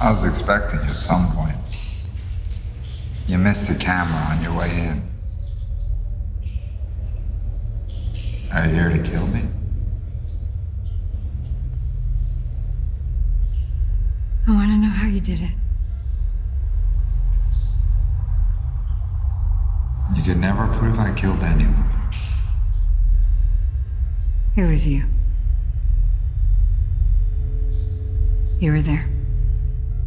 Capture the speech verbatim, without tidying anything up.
I was expecting you at some point. You missed the camera on your way in. Are you here to kill me? I want to know how you did it. You could never prove I killed anyone. It was you. You were there.